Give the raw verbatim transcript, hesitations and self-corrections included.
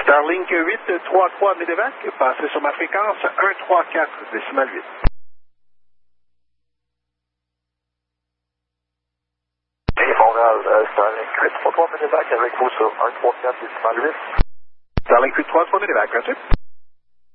Starlink huit trois trois Medevac, passez sur ma fréquence un trois quatre décimal huit. Et Montréal, euh, Starlink huit trois trois Medevac avec vous sur un trois quatre décimal huit. Starlink huit trois trois Medevac, merci.